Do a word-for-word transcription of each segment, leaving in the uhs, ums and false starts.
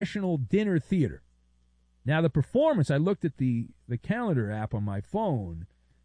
National Dinner Theater. Now, the performance, I looked at the, the calendar app on my phone,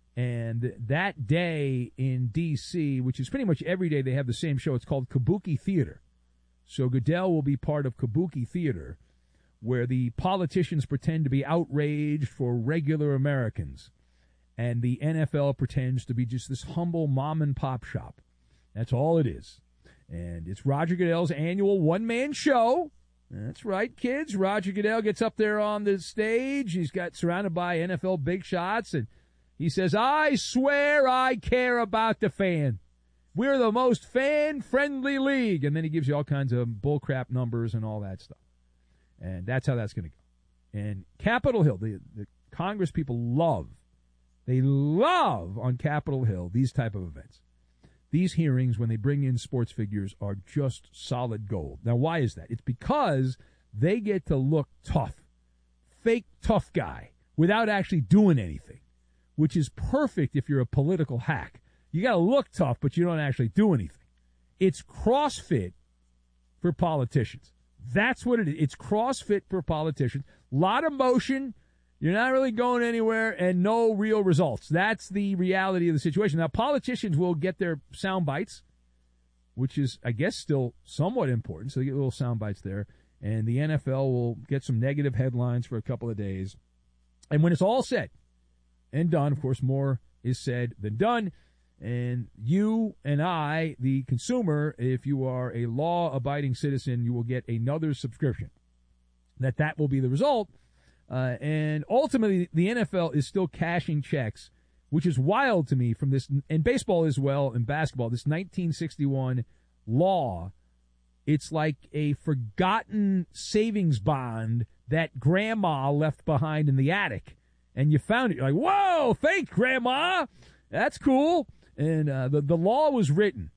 and that day in D C, which is pretty much every day they have the same show, it's called Kabuki Theater. So Goodell will be part of Kabuki Theater, where the politicians pretend to be outraged for regular Americans, and the N F L pretends to be just this humble mom-and-pop shop. That's all it is. And it's Roger Goodell's annual one-man show. That's right, kids. Roger Goodell gets up there on the stage. He's got surrounded by N F L big shots, and he says, I swear I care about the fan. We're the most fan-friendly league. And then he gives you all kinds of bullcrap numbers and all that stuff. And that's how that's going to go. And Capitol Hill, the, the Congress people love, they love on Capitol Hill these type of events. These hearings, when they bring in sports figures, are just solid gold. Now, why is that? It's because they get to look tough, fake tough guy, without actually doing anything, which is perfect if you're a political hack. You got to look tough, but you don't actually do anything. It's CrossFit for politicians. That's what it is. It's CrossFit for politicians. A lot of motion. You're not really going anywhere, and no real results. That's the reality of the situation. Now, politicians will get their sound bites, which is, I guess, still somewhat important. So they get little sound bites there. And the N F L will get some negative headlines for a couple of days. And when it's all said and done, of course, more is said than done. And you and I, the consumer, if you are a law-abiding citizen, you will get another subscription. That that will be the result. Uh, and ultimately, the N F L is still cashing checks, which is wild to me from this, and baseball as well, and basketball, this nineteen sixty-one law. It's like a forgotten savings bond that grandma left behind in the attic. And you found it. You're like, whoa, thanks, Grandma. That's cool. And uh, the, the law was written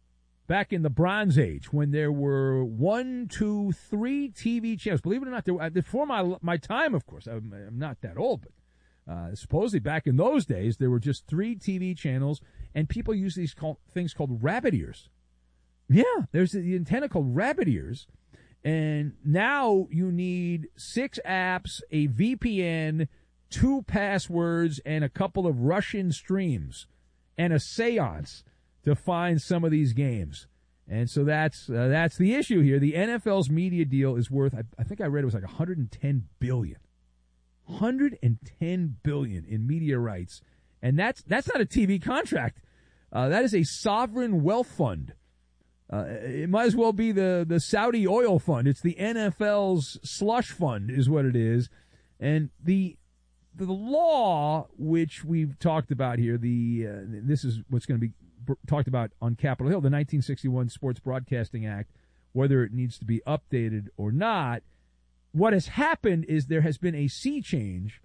back in the Bronze Age when there were one, two, three T V channels. Believe it or not, there were, before my my time, of course, I'm, I'm not that old, but uh, supposedly back in those days, there were just three T V channels, and people used these call, things called rabbit ears. Yeah, there's the antenna called rabbit ears, and now you need six apps, a V P N, two passwords, and a couple of Russian streams, and a seance to find some of these games. And so that's uh, that's the issue here. The N F L's media deal is worth, I, I think I read it was like one hundred ten billion dollars. one hundred ten billion dollars in media rights. And that's that's not a T V contract. Uh, that is a sovereign wealth fund. Uh, it might as well be the, the Saudi oil fund. It's the N F L's slush fund is what it is. And the the law, which we've talked about here, the uh, this is what's going to be talked about on Capitol Hill, the nineteen sixty-one Sports Broadcasting Act, whether it needs to be updated or not. What has happened is there has been a sea change,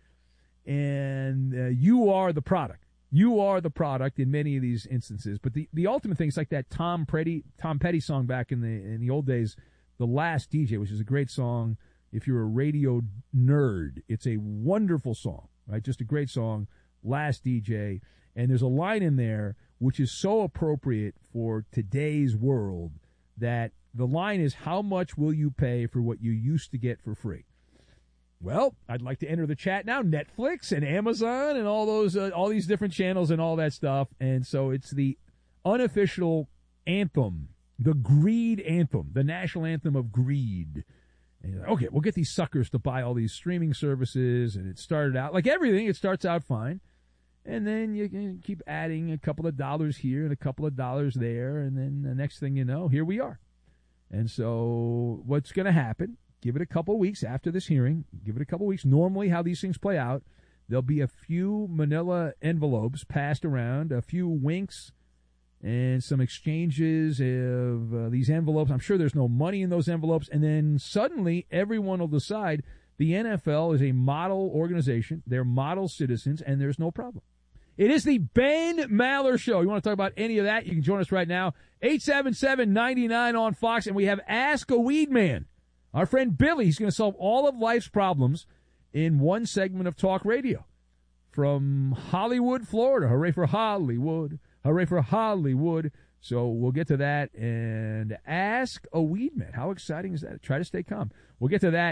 and uh, you are the product. You are the product in many of these instances. But the, the ultimate thing is like that Tom Petty Tom Petty song back in the in the old days, The Last D J, which is a great song. If you're a radio nerd, it's a wonderful song, right? Just a great song, Last D J. And there's a line in there which is so appropriate for today's world that the line is, how much will you pay for what you used to get for free? Well, I'd like to enter the chat now. Netflix and Amazon and all those, uh, all these different channels and all that stuff. And so it's the unofficial anthem, the greed anthem, the national anthem of greed. And you're like, okay, we'll get these suckers to buy all these streaming services. And it started out like everything. It starts out fine. And then you can keep adding a couple of dollars here and a couple of dollars there. And then the next thing you know, here we are. And so what's going to happen? Give it a couple of weeks after this hearing. Give it a couple of weeks. Normally how these things play out, there'll be a few manila envelopes passed around, a few winks, and some exchanges of uh, these envelopes. I'm sure there's no money in those envelopes. And then suddenly everyone will decide the N F L is a model organization. They're model citizens, and there's no problem. It is the Ben Maller Show. You want to talk about any of that? You can join us right now. eight seven seven, nine nine on Fox. And we have Ask a Weed Man. Our friend Billy, he's going to solve all of life's problems in one segment of talk radio. From Hollywood, Florida. Hooray for Hollywood. Hooray for Hollywood. So we'll get to that and Ask a Weed Man. How exciting is that? Try to stay calm. We'll get to that